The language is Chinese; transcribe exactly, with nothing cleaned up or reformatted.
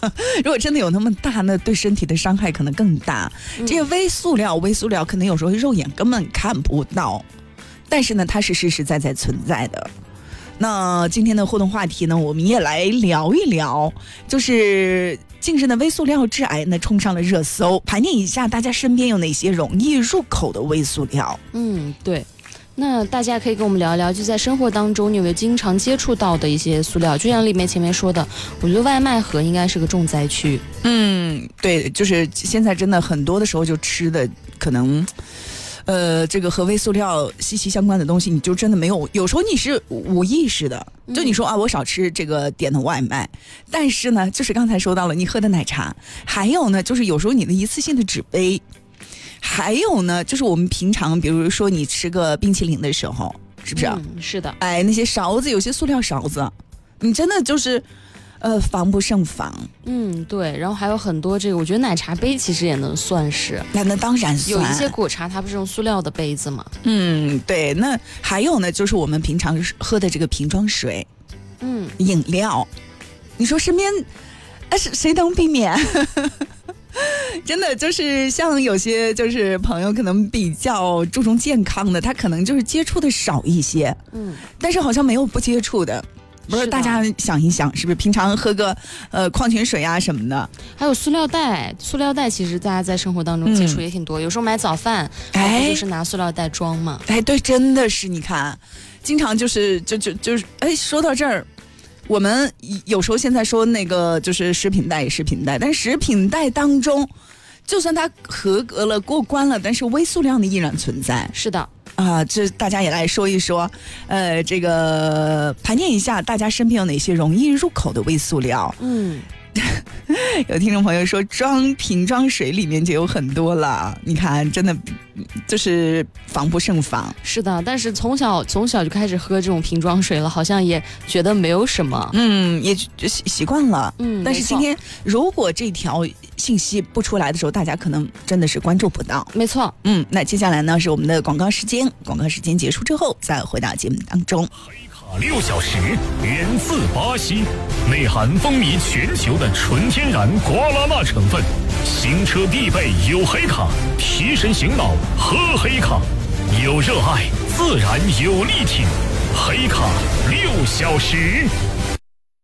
如果真的有那么大，那对身体的伤害可能更大。这些微塑料，微塑料可能有时候肉眼根本看不到，但是呢，它是实实在在存在的。那今天的互动话题呢，我们也来聊一聊，就是近日的微塑料致癌呢冲上了热搜，盘点一下大家身边有哪些容易入口的微塑料。 嗯，对。那大家可以跟我们聊一聊，就在生活当中你有没有经常接触到的一些塑料？就像里面前面说的，我觉得外卖盒应该是个重灾区。 嗯，对，就是现在真的很多的时候就吃的可能呃，这个和微塑料息息相关的东西，你就真的没有，有时候你是无意识的，就你说啊，我少吃这个点的外卖，但是呢，就是刚才说到了你喝的奶茶，还有呢，就是有时候你的一次性的纸杯，还有呢，就是我们平常比如说你吃个冰淇淋的时候，是不是？ 嗯，是的。 哎，那些勺子，有些塑料勺子，你真的就是。呃，防不胜防。 嗯，对，然后还有很多这个，我觉得奶茶杯其实也能算是。 那那当然算。 有一些果茶它不是用塑料的杯子吗？ 嗯，对。那还有呢，就是我们平常喝的这个瓶装水， 嗯， 饮料，你说身边，哎，谁谁能避免？真的就是像有些就是朋友可能比较注重健康的，他可能就是接触的少一些， 嗯， 但是好像没有不接触的。不是，大家想一想，是不是平常喝个呃矿泉水啊什么的？ 还有塑料袋，塑料袋其实大家在生活当中接触也挺多，嗯、有时候买早饭，哎，就是拿塑料袋装嘛。 哎，对，真的是，你看，经常就是就就就是，哎，说到这儿，我们有时候现在说那个就是食品袋，食品袋，但是食品袋当中，就算它合格了、过关了，但是微塑料呢依然存在。 是的。 啊，这大家也来说一说，呃，这个盘点一下大家身边有哪些容易入口的微塑料。 嗯， 有听众朋友说，装瓶装水里面就有很多了，你看，真的就是防不胜防。 是的，但是从小从小就开始喝这种瓶装水了，好像也觉得没有什么， 嗯，也习习惯了。 嗯， 但是今天如果这条信息不出来的时候，大家可能真的是关注不到。 没错。 嗯，那接下来呢是我们的广告时间，广告时间结束之后再回到节目当中。 六小时源自巴西，内含风靡全球的纯天然瓜拉纳成分，行车必备有黑卡，提神醒脑喝黑卡，有热爱自然有力挺，黑卡六小时。